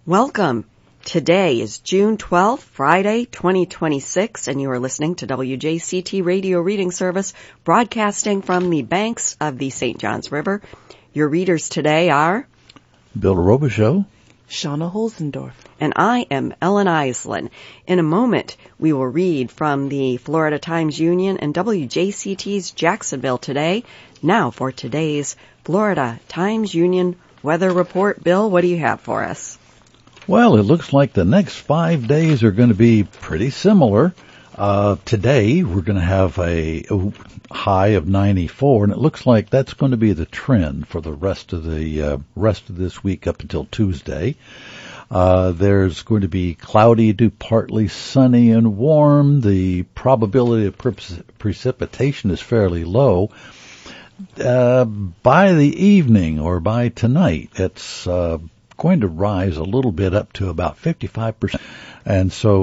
Welcome. Today is June 12th, Friday, 2026, and you are listening to WJCT Radio Reading Service, broadcasting from the banks of the St. Johns River. Your readers today are Bill Robichaux, Shauna Holzendorf, and I am Ellen Islin. In a moment, we will read from the Florida Times-Union and WJCT's Jacksonville Today. Now for today's Florida Times-Union weather report. Bill, what do you have for us? Well, it looks like the next 5 days are going to be pretty similar. Today, we're going to have a high of 94, and it looks like that's going to be the trend for the rest of this week up until Tuesday. There's going to be cloudy to partly sunny and warm. The probability of precipitation is fairly low. By the evening or by tonight, it's going to rise a little bit up to about 55%. And so